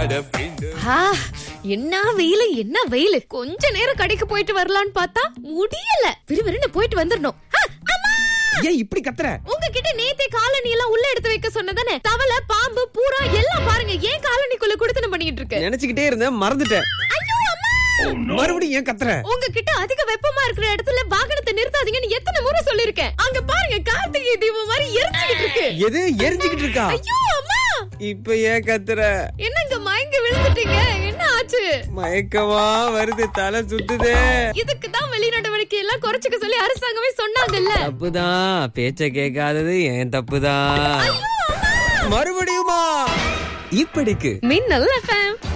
என்ன வெயிலு என்ன வெயிலு. கொஞ்ச நேரம் கடைக்கு போயிட்டு வரலான்னு பார்த்தா முடியல. விறுவிறுன்னு போயிட்டு வந்துடணும். ஏன் இப்படி கத்துற? உங்ககிட்ட நேத்தே காலனி எல்லாம் உள்ள எடுத்து வைக்க சொன்னதானே. தவளை, பாம்பு, பூரா எல்லாம் பாருங்க. ஏன் காலனிக்குள்ள குடுத்தனம் பண்ணிட்டு இருக்கு? நினைச்சுக்கிட்டே இருந்தேன், மறந்துட்டேன். மறுபடியும் ஏன் கத்துற? உங்ககிட்ட அதிக வெப்பமா இருக்கிற இடத்துல வாகனத்தை நிறுத்தாதீங்கன்னு எத்தனை முறை சொல்லிருக்கேன். அங்க பாருங்க, கார்த்திகை தீபம் மாதிரி எரிஞ்சுக்கிட்டு இருக்கு. எது எரிஞ்சுக்கிட்டு இருக்கா? ஐயோ அம்மா, இப்ப ஏன் கத்துற? என்னங்க மயங்கி விழுந்துட்டீங்க? என்ன ஆச்சு? மயக்கமா வருது, தலை சுத்துதே. இதுக்கு தான் வெளிநடவடிக்கை எல்லாம் குறைச்சுக்க சொல்லி அரசாங்கமே சொன்னாங்கல்ல. தப்புதான், பேச்ச கேட்காதது ஏன் தப்புதான். மறுபடியுமா? இப்படிக்கு மின்னல் FM.